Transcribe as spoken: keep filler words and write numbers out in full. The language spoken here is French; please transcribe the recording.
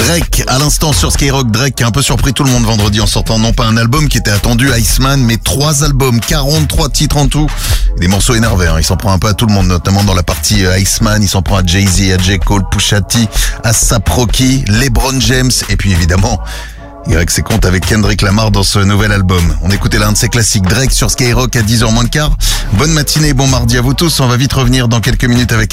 Drake, à l'instant sur Skyrock, Drake qui a un peu surpris tout le monde vendredi en sortant non pas un album qui était attendu, Iceman, mais trois albums, quarante-trois titres en tout. Des morceaux énervés, hein. Il s'en prend un peu à tout le monde, notamment dans la partie euh, Iceman, il s'en prend à Jay-Z, à J. Cole, Pusha T, à A$ap Rocky, LeBron James, et puis évidemment, il règle ses comptes avec Kendrick Lamar dans ce nouvel album. On écoutait l'un de ses classiques, Drake sur Skyrock à dix heures moins le quart. Bonne matinée, bon mardi à vous tous, on va vite revenir dans quelques minutes avec